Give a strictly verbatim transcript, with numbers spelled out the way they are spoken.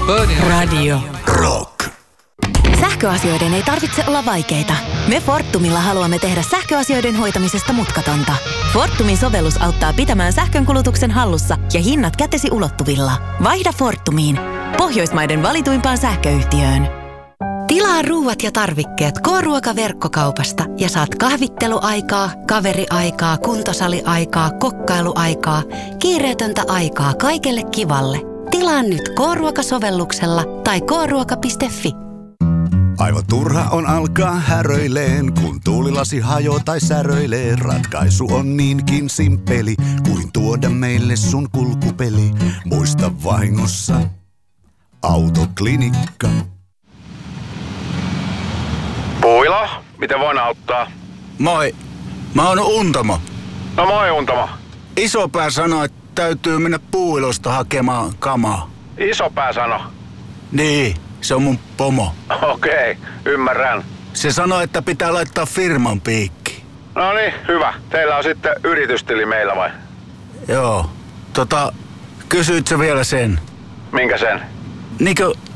Radio Rock. Sähköasioiden ei tarvitse olla vaikeita. Me Fortumilla haluamme tehdä sähköasioiden hoitamisesta mutkatonta. Fortumin sovellus auttaa pitämään sähkönkulutuksen hallussa ja hinnat kätesi ulottuvilla. Vaihda Fortumiin, Pohjoismaiden valituimpaan sähköyhtiöön. Tilaa ruuat ja tarvikkeet K-ruoka-verkkokaupasta ja saat kahvitteluaikaa, kaveriaikaa, kuntosaliaikaa, kokkailuaikaa, kiireetöntä aikaa kaikelle kivalle. Tilaa nyt K-ruoka-sovelluksella tai k ruoka piste fi. Aivan turha on alkaa häröileen, kun tuulilasi hajoo tai säröilee. Ratkaisu on niinkin simppeli, kuin tuoda meille sun kulkupeli. Muista vahingossa, Autoklinikka. Puila, miten voin auttaa? Moi, mä oon Untamo. No moi Untamo. Isopää sanoi, että täytyy mennä Puuilosta hakemaan kamaa. Isopää sano. Niin, se on mun pomo. Okei, okay, ymmärrän. Se sanoi, että pitää laittaa firman piikki. No niin, hyvä. Teillä on sitten yritystili meillä vai? Joo. Tota, kysyit sä vielä sen? Minkä sen? Niinkö